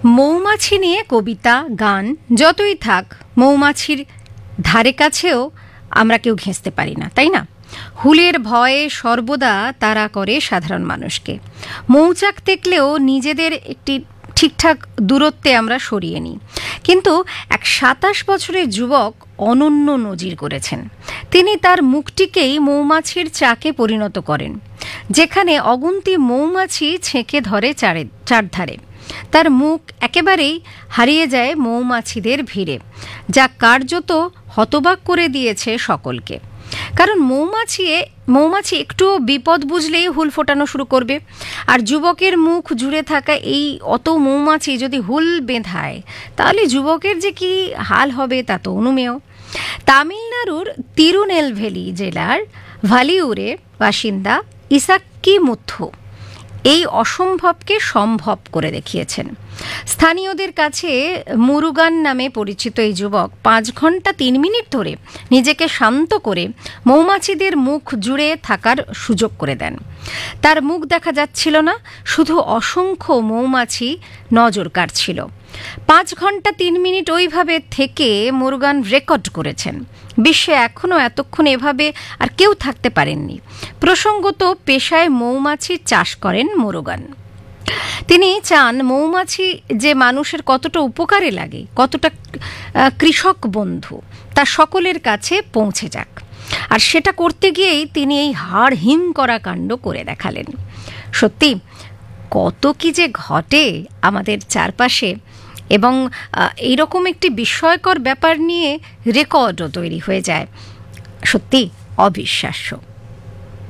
মৌমাছি নিয়ে কবিতা, গান যতই থাক, মৌমাছির ধারে কাছেও আমরা কেউ ঘেঁষতে পারি না, তাই না? হুলের ভয়ে সর্বদা তাড়া করে সাধারণ মানুষকে। মৌচাক দেখলেও নিজেদের একটি ঠিকঠাক দূরত্বে আমরা সরিয়ে নিই। কিন্তু এক ২৭ বছরের যুবক অনন্য নজির করেছেন। তিনি তার মুখটিকেই মৌমাছির চাকে পরিণত করেন, যেখানে অগুন্তি মৌমাছি ছেঁকে ধরে চারধারে। তার মুখ একেবারেই হারিয়ে যায় মৌমাছিদের ভিড়ে, যা কার্যত হতবাক করে দিয়েছে সকলকে। কারণ মৌমাছি একটুও বিপদ বুঝলেই হুল ফোটানো শুরু করবে। আর যুবকের মুখ জুড়ে থাকা এই অত মৌমাছি যদি হুল বেঁধায়, তাহলে যুবকের যে কি হাল হবে তা তো অনুমেয়। তামিলনাড়ুর তিরুনেলভেলি জেলার ভালিউরে বাসিন্দা ইসাক্কি মুথু এই অসম্ভবকে সম্ভব করে দেখিয়েছেন। স্থানীয়দের কাছে মুরুগান নামে পরিচিত এই যুবক ৫ ঘন্টা ৩ মিনিট ধরে নিজেকে শান্ত করে মৌমাছিদের মুখ জুড়ে থাকার সুযোগ করে দেন। তার মুখ দেখা যাচ্ছিল না, শুধু অসংখ্য মৌমাছি নজর কাটছিল। ৫ ঘন্টা ৩ মিনিট ওইভাবে থেকে মুরুগান রেকর্ড করেছেন। বিশ্বে এখনও এতক্ষণ এভাবে আর কেউ থাকতে পারেননি। প্রসঙ্গত পেশায় মৌমাছি চাষ করেন মুরুগান। তিনি চান মৌমাছি যে মানুষের কতটা উপকারে লাগে, কতটা কৃষক বন্ধু, তা সকলের কাছে পৌঁছে যাক। আর সেটা করতে গিয়েই তিনি এই হাড় হিম করা কাণ্ড করে দেখালেন। সত্যি কত কি যে ঘটে আমাদের চারপাশে, এবং এইরকম একটি বিস্ময়কর ব্যাপার নিয়ে রেকর্ডও তৈরি হয়ে যায়। সত্যি অবিশ্বাস্য।